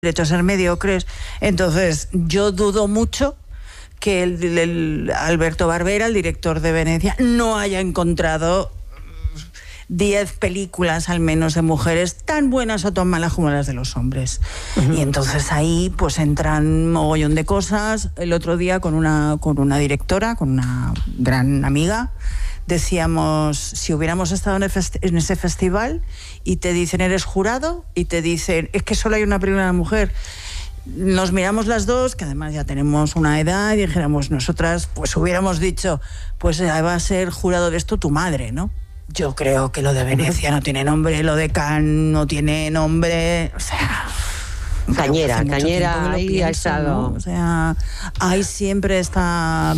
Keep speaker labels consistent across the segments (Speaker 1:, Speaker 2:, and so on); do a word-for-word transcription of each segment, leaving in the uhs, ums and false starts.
Speaker 1: derecho a ser mediocres. Entonces, yo dudo mucho que el, el Alberto Barbera, el director de Venecia, no haya encontrado diez películas al menos de mujeres tan buenas o tan malas como las de los hombres. Uh-huh. Y entonces ahí pues entran un mogollón de cosas. El otro día con una, con una directora, con una gran amiga, decíamos, si hubiéramos estado en, el festi- en ese festival y te dicen eres jurado y te dicen es que solo hay una película de mujer, nos miramos las dos, que además ya tenemos una edad, y dijéramos nosotras, pues hubiéramos dicho, pues va a ser jurado de esto tu madre, ¿no? Yo creo que lo de Venecia no tiene nombre, lo de Cannes no tiene nombre, o sea...
Speaker 2: Cañera, Cañera ahí pienso, ha estado...
Speaker 1: ¿no? O sea, hay siempre esta...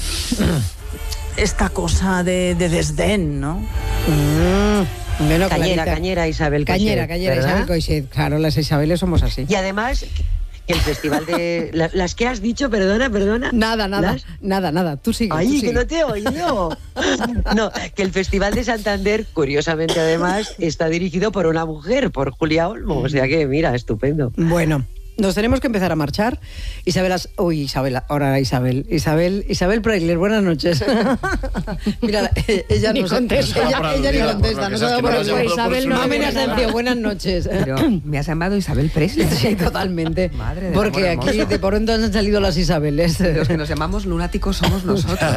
Speaker 1: esta cosa de, de desdén, ¿no?
Speaker 2: Mm, bueno, cañera, clarita. Cañera Isabel Coixet.
Speaker 3: Cañera, Cañera ¿verdad? Isabel Coixet. Claro, las Isabeles somos así.
Speaker 2: Y además, que el festival de... la, ¿Las que has dicho? Perdona, perdona.
Speaker 3: Nada, nada, ¿Las? nada, nada. Tú sigue.
Speaker 2: Ay,
Speaker 3: tú
Speaker 2: que
Speaker 3: sigue.
Speaker 2: no te he oído. No, que el Festival de Santander, curiosamente además, está dirigido por una mujer, por Julia Olmo. O sea que, mira, estupendo.
Speaker 3: Bueno... Nos tenemos que empezar a marchar. Isabel, uy, Isabel, ahora Isabel. Isabel, Isabel Preisler, buenas noches. Mira, ella no contesta. Ella, ella ni contesta. No se da por el Isabel, no me atención. Buenas noches.
Speaker 4: Pero me has llamado Isabel Preisler.
Speaker 3: Sí, totalmente.
Speaker 4: Madre de
Speaker 3: porque aquí hermoso. De pronto han salido las Isabeles.
Speaker 4: Los que nos llamamos lunáticos somos nosotros.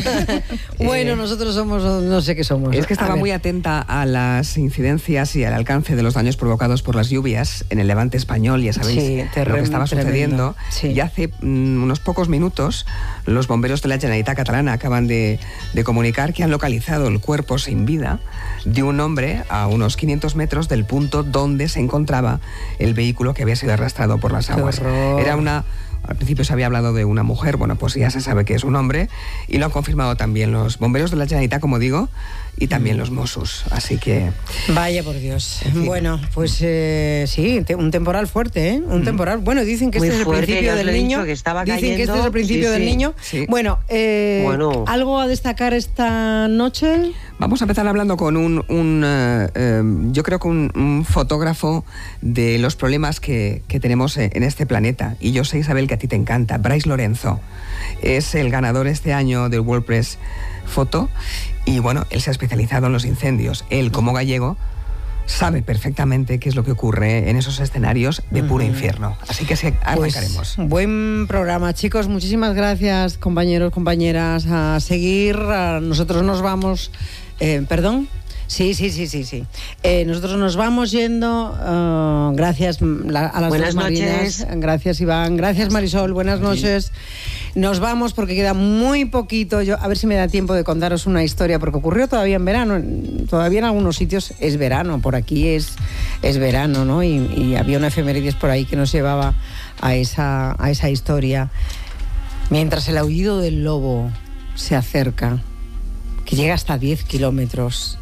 Speaker 3: Bueno,
Speaker 4: eh, nosotros somos, no sé qué somos. Es que estaba muy atenta a las incidencias y al alcance de los daños provocados por las lluvias en el Levante español, ya sabéis.
Speaker 3: Sí.
Speaker 4: Lo que estaba sucediendo. Sí. Y hace mm, unos pocos minutos los bomberos de la Generalitat catalana acaban de, de comunicar que han localizado el cuerpo sin vida de un hombre a unos quinientos metros del punto donde se encontraba el vehículo que había sido arrastrado por las aguas. Era una... Al principio se había hablado de una mujer, bueno, pues ya se sabe que es un hombre, y lo han confirmado también los bomberos de la Generalitat, como digo, y también los Mossos, así que...
Speaker 3: Vaya por Dios. En fin. Bueno, pues eh, sí, te, un temporal fuerte, ¿eh? Un mm. temporal. Bueno, dicen que
Speaker 2: Muy
Speaker 3: este es el
Speaker 2: fuerte,
Speaker 3: principio del niño.
Speaker 2: Que estaba
Speaker 3: dicen
Speaker 2: cayendo.
Speaker 3: que este es el principio sí, del sí. niño.
Speaker 4: Sí.
Speaker 3: Bueno, eh,
Speaker 2: bueno,
Speaker 3: ¿algo a destacar esta noche?
Speaker 4: Vamos a empezar hablando con un, un uh, eh, yo creo que un, un fotógrafo de los problemas que, que tenemos en este planeta. Y yo sé, Isabel, que a ti te encanta. Bryce Lorenzo es el ganador este año del World Press Photo y bueno, él se ha especializado en los incendios. Él, como gallego, sabe perfectamente qué es lo que ocurre en esos escenarios de puro infierno. Así que sí, arrancaremos.
Speaker 3: Pues, buen programa, chicos. Muchísimas gracias, compañeros, compañeras. A seguir, a nosotros nos vamos... Eh, ¿Perdón? Sí, sí, sí, sí, sí. Eh, nosotros nos vamos yendo. Uh, gracias la, a las
Speaker 2: buenas
Speaker 3: dos Marinas.
Speaker 2: Noches.
Speaker 3: Gracias, Iván. Gracias, Marisol. Buenas noches. Nos vamos porque queda muy poquito. Yo a ver si me da tiempo de contaros una historia, porque ocurrió todavía en verano. Todavía en algunos sitios es verano. Por aquí es, es verano, ¿no? Y, y había una efemérides por ahí que nos llevaba a esa, a esa historia. Mientras el aullido del lobo se acerca, que llega hasta diez kilómetros.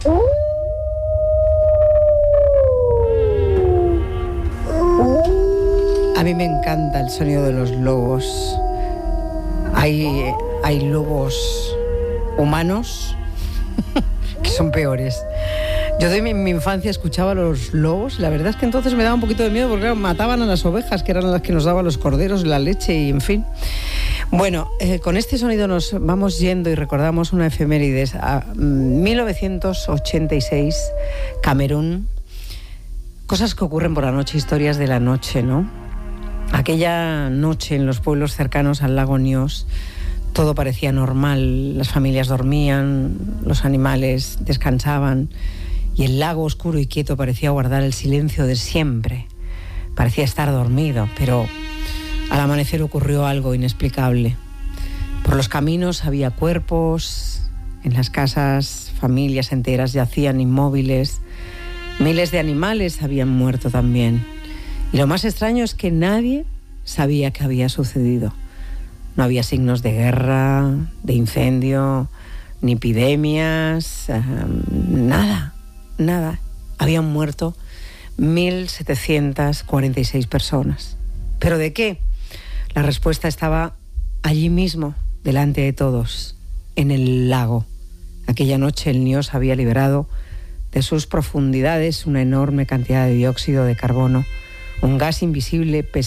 Speaker 3: A mí me encanta el sonido de los lobos. Hay, hay lobos humanos que son peores. Yo de mi, mi infancia escuchaba a los lobos. La verdad es que entonces me daba un poquito de miedo porque claro, mataban a las ovejas, que eran las que nos daban los corderos, la leche y en fin. Bueno, eh, con este sonido nos vamos yendo y recordamos una efemérides. A mil novecientos ochenta y seis, Camerún. Cosas que ocurren por la noche, historias de la noche, ¿no? Aquella noche en los pueblos cercanos al lago Nyos, todo parecía normal. Las familias dormían, los animales descansaban y el lago oscuro y quieto parecía guardar el silencio de siempre. Parecía estar dormido, pero al amanecer ocurrió algo inexplicable. Por los caminos había cuerpos, en las casas familias enteras yacían inmóviles, miles de animales habían muerto también. Y lo más extraño es que nadie sabía qué había sucedido. No había signos de guerra, de incendio, ni epidemias, eh, nada, nada. Habían muerto mil setecientas cuarenta y seis personas. ¿Pero de qué? La respuesta estaba allí mismo, delante de todos, en el lago. Aquella noche el Nyos había liberado de sus profundidades una enorme cantidad de dióxido de carbono, un gas invisible pesado